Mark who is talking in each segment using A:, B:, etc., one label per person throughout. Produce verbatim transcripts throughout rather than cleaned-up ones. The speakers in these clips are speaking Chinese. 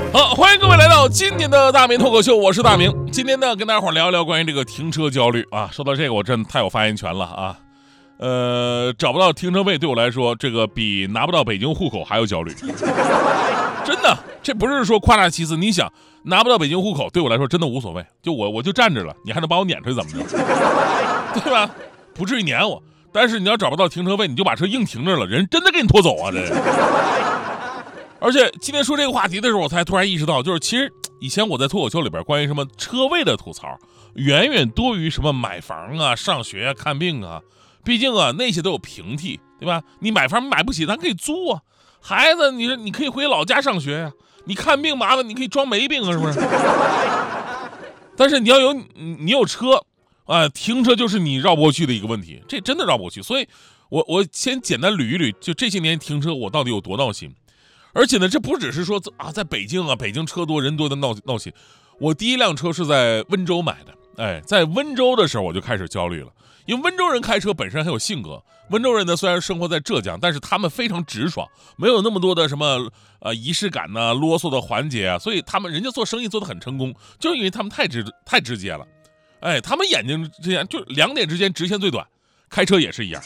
A: 好，欢迎各位来到今天的大明脱口秀，我是大明。今天呢，跟大家伙聊一聊关于这个停车焦虑啊。说到这个，我真的太有发言权了啊。呃，找不到停车位对我来说，这个比拿不到北京户口还要焦虑。真的，这不是说夸大其词。你想，拿不到北京户口对我来说真的无所谓，就我我就站着了，你还能把我撵出去怎么着？对吧？不至于撵我。但是你要找不到停车位，你就把车硬停着了，人真的给你拖走啊！这。而且今天说这个话题的时候，我才突然意识到，就是其实以前我在脱口秀里边关于什么车位的吐槽，远远多于什么买房啊、上学啊、看病啊。毕竟啊，那些都有平替，对吧？你买房买不起，咱可以租啊。孩子，你说你可以回老家上学呀、啊。你看病麻烦，你可以装没病啊，是不是？但是你要有你有车啊、呃，停车就是你绕不过去的一个问题，这真的绕不过去。所以我我先简单捋一捋，就这些年停车我到底有多闹心。而且呢，这不只是说啊，在北京啊，北京车多人多的闹闹心。我第一辆车是在温州买的，哎，在温州的时候我就开始焦虑了，因为温州人开车本身很有性格。温州人呢，虽然生活在浙江，但是他们非常直爽，没有那么多的什么呃仪式感呐、啊、啰嗦的环节啊，所以他们人家做生意做得很成功，就是因为他们太直太直接了。哎，他们眼睛之间就两点之间直线最短，开车也是一样。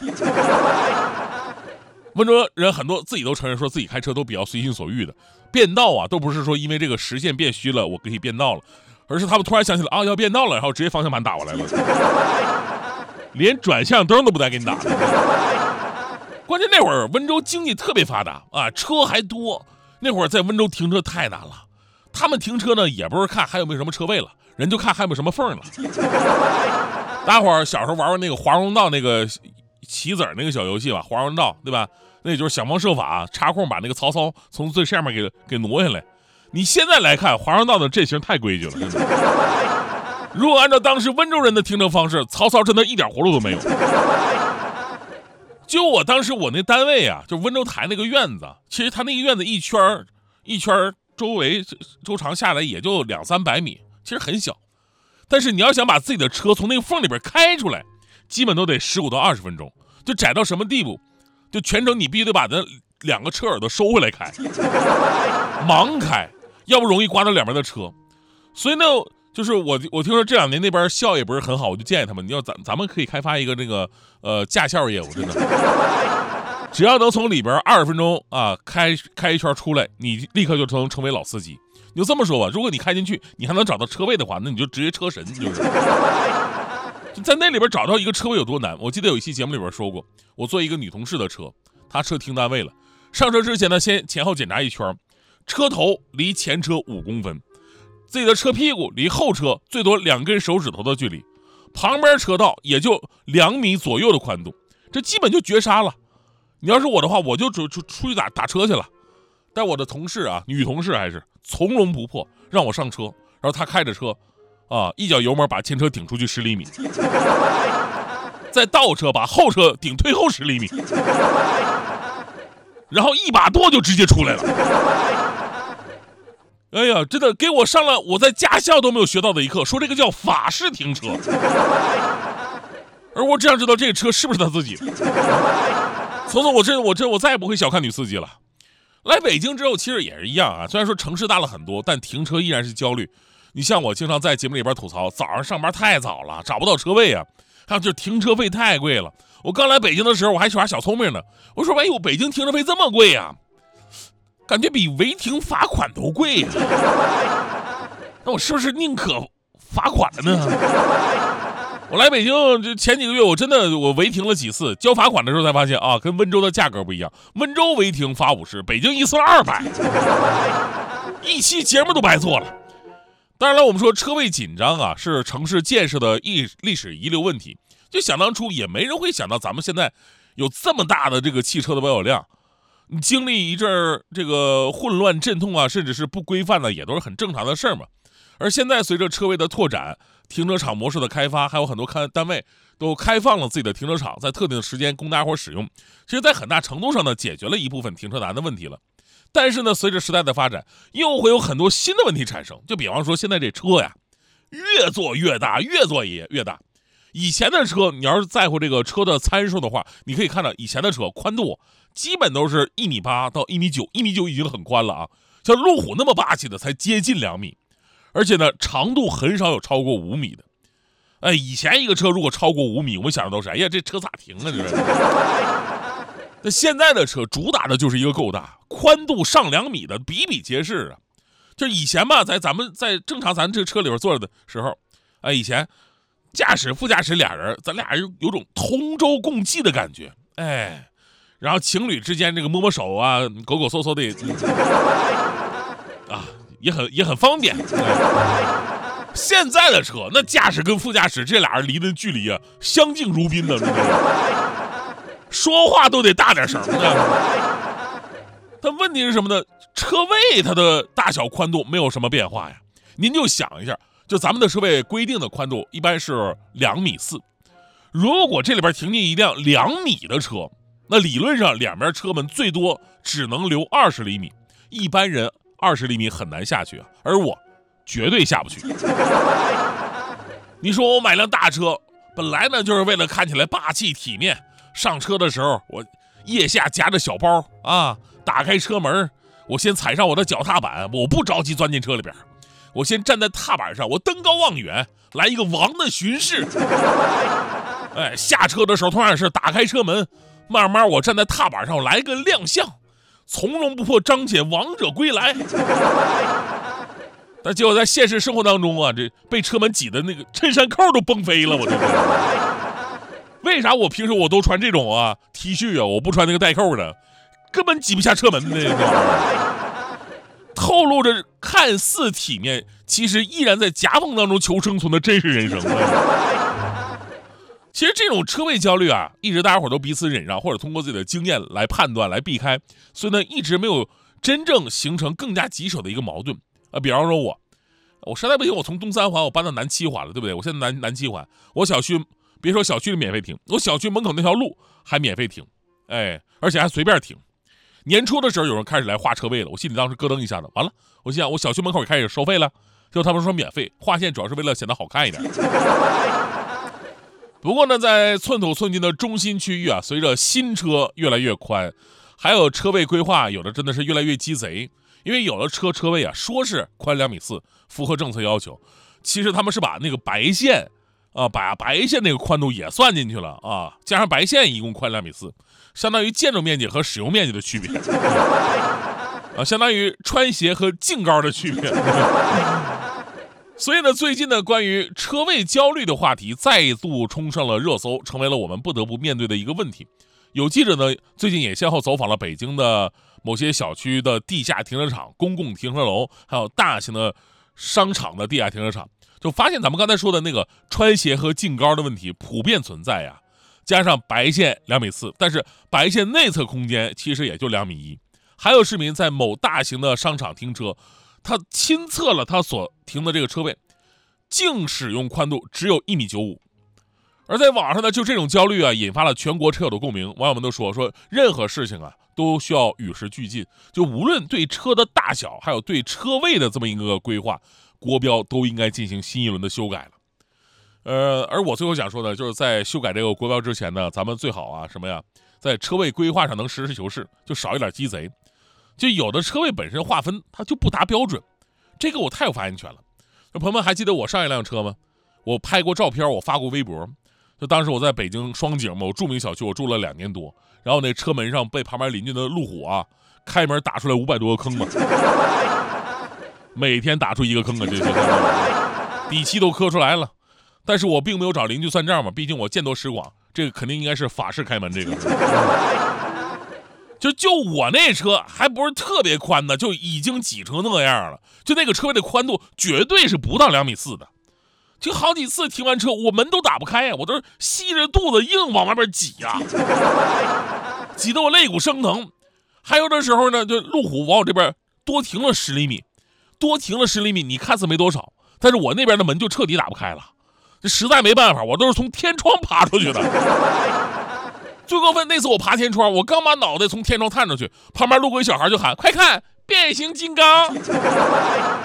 A: 温州人很多自己都承认说自己开车都比较随心所欲的，变道啊都不是说因为这个实线变虚了我可以变道了，而是他们突然想起来啊要变道了，然后直接方向盘打过来了，连转向灯都不带给你打的。关键那会儿温州经济特别发达啊，车还多，那会儿在温州停车太难了。他们停车呢也不是看还有没有什么车位了，人就看还有没有什么缝了。大伙儿小时候玩玩那个华容道那个棋子那个小游戏吧，华容道对吧？那就是想方设法插空把那个曹操从最上面给给挪下来。你现在来看华容道的阵型太规矩了，真的。如果按照当时温州人的停车方式，曹操真的一点活路都没有。就我当时我那单位啊，就温州台那个院子，其实他那个院子一圈一圈周围周长下来也就两三百米，其实很小。但是你要想把自己的车从那个缝里边开出来，基本都得十五到二十分钟，就窄到什么地步？就全程你必须得把那两个车耳朵收回来开，盲开，要不容易刮到两边的车。所以呢，就是我我听说这两年那边效益不是很好，我就建议他们，你要咱咱们可以开发一个这个呃驾校业务，真的，只要能从里边二十分钟啊开开一圈出来，你立刻就能成为老司机。你就这么说吧，如果你开进去，你还能找到车位的话，那你就直接车神，就是。就在那里边找到一个车位有多难？我记得有一期节目里边说过，我坐一个女同事的车，她车停单位了，上车之前呢，先前后检查一圈，车头离前车五公分，自己的车屁股离后车最多两根手指头的距离，旁边车道也就两米左右的宽度，这基本就绝杀了。你要是我的话，我就出出出去打打车去了。但我的同事啊，女同事还是从容不迫，让我上车，然后她开着车。啊！一脚油门把前车顶出去十厘米，再倒车把后车顶退后十厘米，然后一把舵就直接出来了。哎呀，真的给我上了我在驾校都没有学到的一课，说这个叫法式停车。而我只想知道这个车是不是他自己的。从此我这我这我再也不会小看女司机了。来北京之后其实也是一样啊，虽然说城市大了很多，但停车依然是焦虑。你像我经常在节目里边吐槽，早上上班太早了，找不到车位啊，还有就是停车费太贵了。我刚来北京的时候，我还耍小聪明呢，我说哎呦，北京停车费这么贵呀、啊，感觉比违停罚款都贵呀、啊。那我是不是宁可罚款了呢？我来北京这前几个月，我真的我违停了几次，交罚款的时候才发现啊，跟温州的价格不一样，温州违停罚五十，北京一次二百，一期节目都白做了。当然了，我们说车位紧张啊，是城市建设的历历史遗留问题。就想当初，也没人会想到咱们现在有这么大的这个汽车的保有量。你经历一阵儿这个混乱、阵痛啊，甚至是不规范的，也都是很正常的事儿嘛。而现在随着车位的拓展，停车场模式的开发，还有很多开单位都开放了自己的停车场，在特定的时间供大家伙使用。其实，在很大程度上呢，解决了一部分停车难的问题了。但是呢，随着时代的发展，又会有很多新的问题产生。就比方说，现在这车呀，越做越大，越做也越大。以前的车，你要是在乎这个车的参数的话，你可以看到以前的车宽度基本都是一米八到一米九，一米九已经很宽了啊。 像路虎那么霸气的才接近两米，而且呢长度很少有超过五米的。哎，以前一个车如果超过五米，我们想的都是，哎呀，这车咋停啊？这是。那现在的车主打的就是一个够大，宽度上两米的比比皆是啊。就以前吧，在咱们在正常咱这个车里边坐着的时候，哎，以前驾驶副驾驶俩人，咱俩有有种同舟共济的感觉，哎，然后情侣之间这个摸摸手啊，狗狗嗖嗖的，啊，也很也很方便。哎现在的车，那驾驶跟副驾驶这俩人离的距离啊，相敬如宾的，说话都得大点声。但问题是什么呢？车位它的大小宽度没有什么变化呀。您就想一下，就咱们的车位规定的宽度一般是两米四，如果这里边停进一辆两米的车，那理论上两边车门最多只能留二十厘米，一般人二十厘米很难下去啊，而我绝对下不去。你说我买辆大车，本来呢就是为了看起来霸气体面，上车的时候我腋下夹着小包啊，打开车门，我先踩上我的脚踏板，我不着急钻进车里边，我先站在踏板上，我登高望远，来一个王的巡视。哎，下车的时候同样也是打开车门，慢慢我站在踏板上，我来一个亮相，从容不迫彰显王者归来。但结果在现实生活当中啊，这被车门挤的那个衬衫扣都崩飞了，我这个。为啥我平时我都穿这种啊 T 恤啊，我不穿那个带扣的，根本挤不下车门那个。透露着看似体面，其实依然在夹缝当中求生存的真实人生。其实这种车位焦虑啊，一直大家伙都彼此忍让，或者通过自己的经验来判断来避开，所以呢，一直没有真正形成更加棘手的一个矛盾。啊，比方说我，我实在不行，我从东三环我搬到南七环了，对不对？我现在南南七环，我小区别说小区里免费停，我小区门口那条路还免费停，哎，而且还随便停。年初的时候有人开始来划车位了，我心里当时咯噔一下子，完了，我心想我小区门口也开始收费了，结果他们说免费，划线主要是为了显得好看一点。不过呢，在寸土寸金的中心区域啊，随着新车越来越宽，还有车位规划有的真的是越来越鸡贼。因为有的车车位啊，说是宽两米四，符合政策要求，其实他们是把那个白线啊，把白线那个宽度也算进去了啊，加上白线一共宽两米四，相当于建筑面积和使用面积的区别啊，相当于穿鞋和净高的区别。所以呢，最近呢，关于车位焦虑的话题再度冲上了热搜，成为了我们不得不面对的一个问题。有记者呢，最近也先后走访了北京的某些小区的地下停车场、公共停车楼，还有大型的商场的地下停车场，就发现咱们刚才说的那个穿鞋和净高的问题普遍存在呀。加上白线两米四，但是白线内侧空间其实也就两米一。还有市民在某大型的商场停车，他亲测了他所停的这个车位，净使用宽度只有一米九五。而在网上呢，就这种焦虑啊，引发了全国车友的共鸣。网友们都说说，任何事情啊，都需要与时俱进。就无论对车的大小，还有对车位的这么一个规划，国标都应该进行新一轮的修改了。呃，而我最后想说的，就是在修改这个国标之前呢，咱们最好啊，什么呀，在车位规划上能实事求是，就少一点鸡贼。就有的车位本身划分它就不达标准，这个我太有发言权了。朋友们还记得我上一辆车吗？我拍过照片，我发过微博。就当时我在北京双井某著名小区，我住了两年多，然后那车门上被旁边邻居的路虎啊开门打出来五百多个坑嘛，每天打出一个坑啊，这些底漆都磕出来了。但是我并没有找邻居算账嘛，毕竟我见多识广，这个肯定应该是法式开门。这个就就我那车还不是特别宽的，就已经挤成那样了，就那个车位的宽度绝对是不到两米四的。就好几次停完车，我门都打不开呀，我都是吸着肚子硬往外边挤呀，挤得我肋骨生疼。还有的时候呢，就路虎往我这边多停了十厘米，多停了十厘米，你看似没多少，但是我那边的门就彻底打不开了，这实在没办法，我都是从天窗爬出去的。最过分那次我爬天窗，我刚把脑袋从天窗探出去，旁边路过一小孩就喊：“快看，变形金刚！”